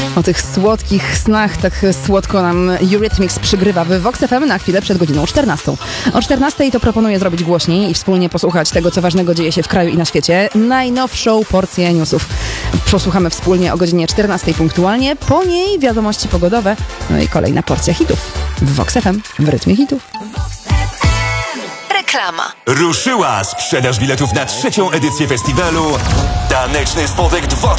O tych słodkich snach tak słodko nam Eurythmics przygrywa w Vox FM na chwilę przed godziną 14. O 14 to proponuję zrobić głośniej i wspólnie posłuchać tego, co ważnego dzieje się w kraju i na świecie. Najnowszą porcję newsów posłuchamy wspólnie o godzinie 14 punktualnie. Po niej wiadomości pogodowe, no i kolejna porcja hitów w Vox FM w rytmie hitów. Reklama. Ruszyła sprzedaż biletów na 3. edycję festiwalu Taneczny Spodek 2000.